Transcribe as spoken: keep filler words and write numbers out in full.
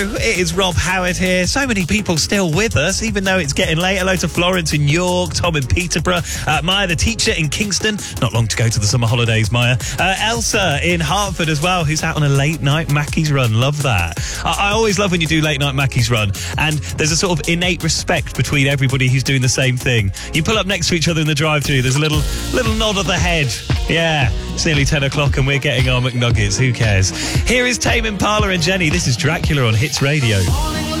It is Rob Howard here. So many people still with us, even though it's getting late. Hello to Florence in York, Tom in Peterborough, uh, Maya, the teacher in Kingston. Not long to go to the summer holidays, Maya. Uh, Elsa in Hartford as well, who's out on a late night Mackie's run. Love that. I, I always love when you do late night Mackie's run, and there's a sort of innate respect between everybody who's doing the same thing. You pull up next to each other in the drive-thru. There's a little little nod of the head. Yeah, it's nearly ten o'clock and we're getting our McNuggets. Who cares? Here is Tame Impala and Jenny. This is Dracula on Hits Radio.